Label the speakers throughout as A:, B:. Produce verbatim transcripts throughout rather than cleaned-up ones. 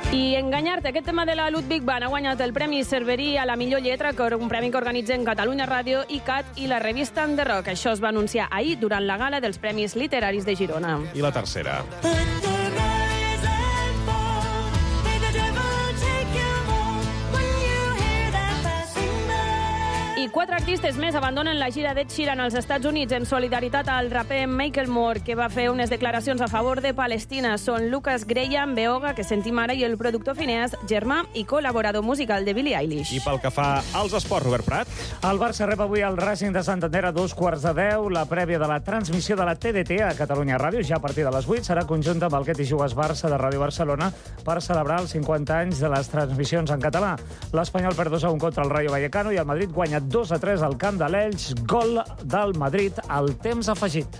A: I Enganyar-te, aquest tema de la Ludwig van ha guanyat el Premi Cerverí a la millor lletra, que un premi que organitzen Catalunya Ràdio, I C A T i la revista The Rock. Això es va anunciar ahir durant la gala dels Premis Literaris de Girona.
B: I la tercera.
A: I quatre artistes més abandonen la gira d'Ed Sheeran als Estats Units en solidaritat al raper Macklemore, que va fer unes declaracions a favor de Palestina. Són Lucas Graham, Beoga, que sentim ara, i el productor Phineas, germà i col·laborador musical de Billie Eilish.
B: I pel que fa als esports, Robert Prat.
C: El Barça rep avui el Racing de Santander a dos quarts de deu. La prèvia de la transmissió de la T D T a Catalunya Ràdio, ja a partir de les vuit, serà conjunta amb el Que t'hi jugues Barça de Ràdio Barcelona per celebrar els cinquanta anys de les transmissions en català. L'Espanyol perd dos a un contra el Rayo Vallecano i el Madrid guanya dos a tres al camp de l'Elx, gol del Madrid al temps afegit.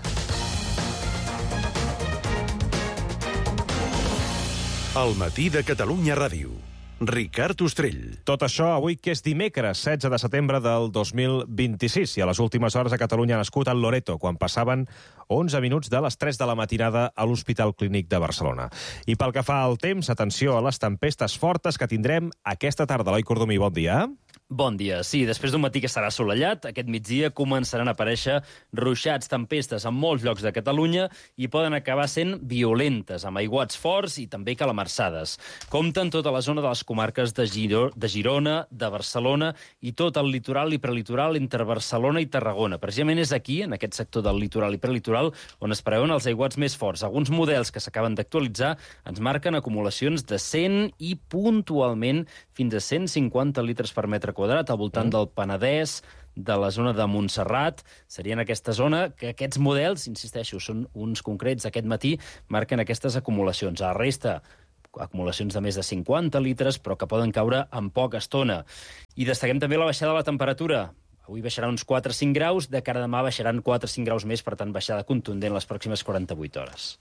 D: El matí de Catalunya Ràdio. Ricard Ostrell.
B: Tot això avui, que és dimecres, setze de setembre del dos mil vint-i-sis. I a les últimes hores a Catalunya ha nascut el Loreto, quan passaven onze minuts de les tres de la matinada a l'Hospital Clínic de Barcelona. I pel que fa al temps, atenció a les tempestes fortes que tindrem aquesta tarda. Eloi Cordomí, bon dia.
E: Bon dia. Sí, després d'un matí que serà assolellat, aquest migdia començaran a aparèixer ruixats, tempestes en molts llocs de Catalunya i poden acabar sent violentes, amb aiguats forts i també calamarsades. Compten tota la zona de les comarques de, Giro, de Girona, de Barcelona i tot el litoral i prelitoral entre Barcelona i Tarragona. Precisament és aquí, en aquest sector del litoral i prelitoral, on es preveuen els aiguats més forts. Alguns models que s'acaben d'actualitzar ens marquen acumulacions de cent i puntualment fins a cent cinquanta litres per metre quadrat al voltant del Penedès, de la zona de Montserrat. Seria en aquesta zona que aquests models, insisteixo, són uns concrets d'aquest matí, marquen aquestes acumulacions. A la resta, acumulacions de més de cinquanta litres, però que poden caure en poca estona. I destaquem també la baixada de la temperatura. Avui baixarà uns quatre a cinc graus, de cara a demà baixaran quatre a cinc graus més, per tant, baixada contundent les pròximes quaranta-vuit hores.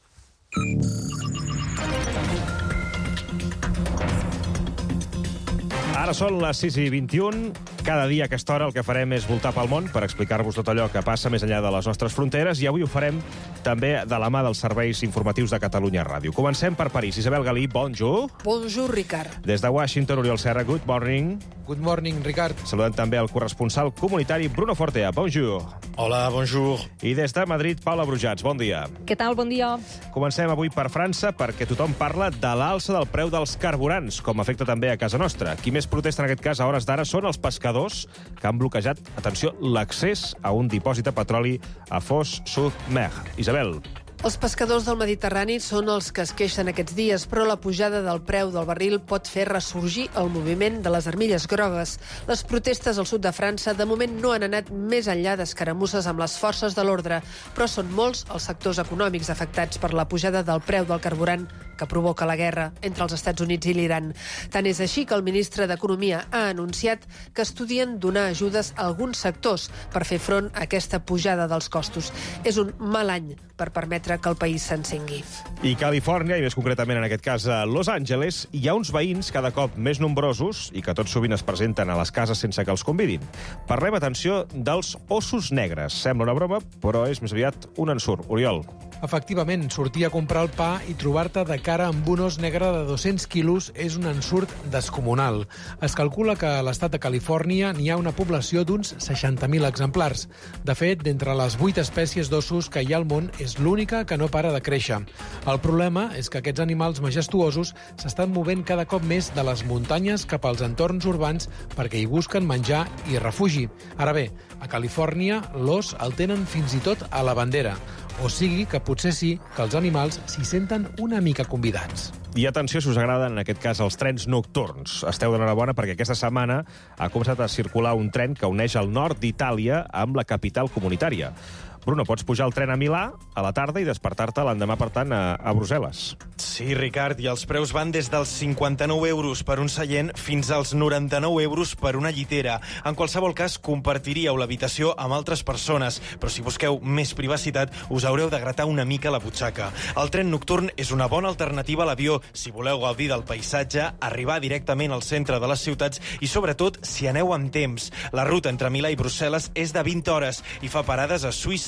B: Ara són les sis i vint-i-un. Cada dia a aquesta hora el que farem és voltar pel món per explicar-vos tot allò que passa més enllà de les nostres fronteres, i avui ho farem també de la mà dels serveis informatius de Catalunya Ràdio. Comencem per París. Isabel Galí, bonjour.
F: Bonjour, Ricard.
B: Des de Washington, Oriol Serra, good morning.
G: Good morning, Ricard.
B: Saludem també el corresponsal comunitari Bruno Fortea, bonjour.
H: Hola, bonjour.
B: I des de Madrid, Paula Brujats, bon dia.
F: Què tal, bon dia.
B: Comencem avui per França, perquè tothom parla de l'alça del preu dels carburants, com afecta també a casa nostra. Qui més protesta en aquest cas a hores d'ara són els pescadors, que han bloquejat, atenció, l'accés a un dipòsit de petroli a Fos-sur-Mer. Isabel.
F: Els pescadors del Mediterrani són els que es queixen aquests dies, però la pujada del preu del barril pot fer ressorgir el moviment de les armilles grogues. Les protestes al sud de França de moment no han anat més enllà d'escaramusses amb les forces de l'ordre, però són molts els sectors econòmics afectats per la pujada del preu del carburant que provoca la guerra entre els Estats Units i l'Iran. Tant és així que el ministre d'Economia ha anunciat que estudien donar ajudes a alguns sectors per fer front a aquesta pujada dels costos. És un mal any per permetre que el país s'encengui.
B: I Califòrnia, i més concretament en aquest cas a Los Angeles, hi ha uns veïns cada cop més nombrosos i que tot sovint es presenten a les cases sense que els convidin. Parlem, atenció, dels ossos negres. Sembla una broma, però és més aviat un ensurt. Oriol.
G: Efectivament, sortir a comprar el pa i trobar-te de cara amb un os negre de dos-cents quilos és un ensurt descomunal. Es calcula que a l'estat de Califòrnia n'hi ha una població d'uns seixanta mil exemplars. De fet, d'entre les vuit espècies d'ossos que hi ha al món, és l'única que no para de créixer. El problema és que aquests animals majestuosos s'estan movent cada cop més de les muntanyes cap als entorns urbans perquè hi busquen menjar i refugi. Ara bé, a Califòrnia l'os el tenen fins i tot a la bandera. O sigui que potser sí que els animals s'hi senten una mica convidats.
B: I atenció si us agraden, en aquest cas, els trens nocturns. Esteu d'enhorabona perquè aquesta setmana ha començat a circular un tren que uneix el nord d'Itàlia amb la capital comunitària. Bruno, pots pujar al tren a Milà a la tarda i despertar-te l'endemà, per tant, a, a Brussel·les.
H: Sí, Ricard, i els preus van des dels cinquanta-nou euros per un seient fins als noranta-nou euros per una llitera. En qualsevol cas, compartiríeu l'habitació amb altres persones, però si busqueu més privacitat, us haureu de gratar una mica la butxaca. El tren nocturn és una bona alternativa a l'avió si voleu gaudir del paisatge, arribar directament al centre de les ciutats i, sobretot, si aneu amb temps. La ruta entre Milà i Brussel·les és de vint hores i fa parades a Suïssa,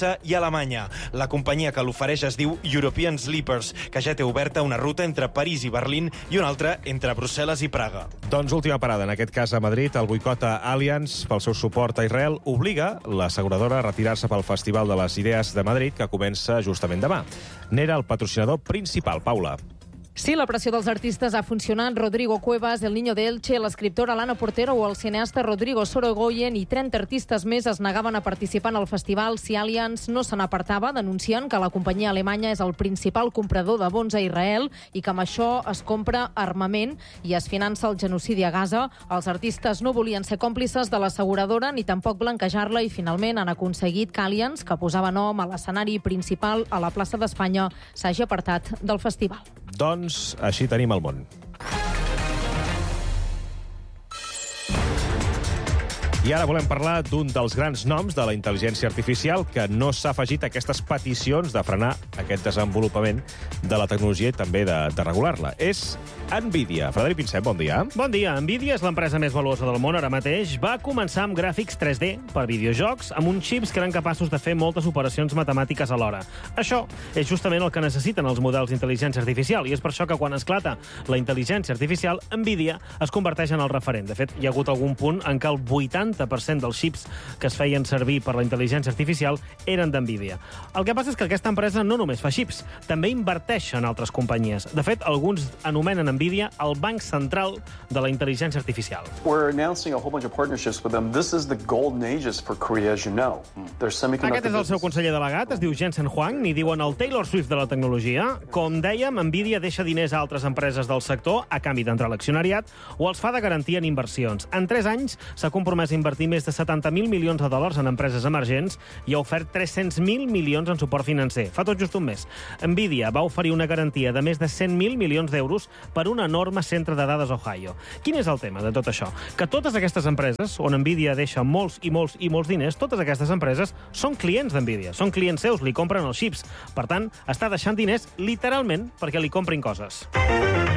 H: Suïssa i Alemanya. La companyia que l'ofereix es diu European Sleepers, que ja té oberta una ruta entre París i Berlín i una altra entre Brussel·les i Praga.
B: Doncs última parada, en aquest cas a Madrid, el boicot a Allianz pel seu suport a Israel obliga l'asseguradora a retirar-se pel Festival de les Idees de Madrid, que comença justament demà. N'era el patrocinador principal, Paula.
I: Sí, la pressió dels artistes ha funcionat. Rodrigo Cuevas, el Niño de Elche, l'escriptora Lana Portero o el cineasta Rodrigo Sorogoyen i trenta artistes més es negaven a participar en el festival si Allianz no se n'apartava, denunciant que la companyia alemanya és el principal comprador de bons a Israel i que amb això es compra armament i es finança el genocidi a Gaza. Els artistes no volien ser còmplices de l'asseguradora ni tampoc blanquejar-la i finalment han aconseguit que Allianz, que posava nom a l'escenari principal a la plaça d'Espanya, s'hagi apartat del festival.
B: Doncs així tenim el món. I ara volem parlar d'un dels grans noms de la intel·ligència artificial que no s'ha afegit a aquestes peticions de frenar aquest desenvolupament de la tecnologia i també de, de regular-la. És NVIDIA. Frederic Pinsent, bon dia.
J: Bon dia. NVIDIA és l'empresa més valuosa del món ara mateix. Va començar amb gràfics tres D per videojocs, amb uns xips que eren capaços de fer moltes operacions matemàtiques alhora. Això és justament el que necessiten els models d'intel·ligència artificial, i és per això que quan esclata la intel·ligència artificial, NVIDIA es converteix en el referent. De fet, hi ha hagut algun punt en què el vuitanta per cent dels xips que es feien servir per la intel·ligència artificial eren d'NVIDIA. El que passa és que aquesta empresa no només fa xips, també inverteix en altres companyies. De fet, alguns anomenen NVIDIA el banc central de la intel·ligència artificial.
K: We're announcing a whole bunch of partnerships with them. This is the golden ages for Korea, as you know. There's semiconductor
J: Aquest és el seu conseller delegat, es diu Jensen Huang, ni diuen el Taylor Swift de la tecnologia. Com dèiem, NVIDIA deixa diners a altres empreses del sector a canvi d'entrar a l'accionariat o els fa de garantia en inversions. En tres anys s'ha compromès a invertir més de setanta mil milions de dòlars en empreses emergents i ha ofert tres-cents mil milions en suport financer. Fa tot just un mes. NVIDIA va oferir una garantia de més de cent mil milions d'euros per un enorme centre de dades a Ohio. Quin és el tema de tot això? Que totes aquestes empreses, on NVIDIA deixa molts i molts i molts diners, totes aquestes empreses són clients d'NVIDIA, són clients seus, li compren els xips. Per tant, està deixant diners literalment perquè li comprin coses.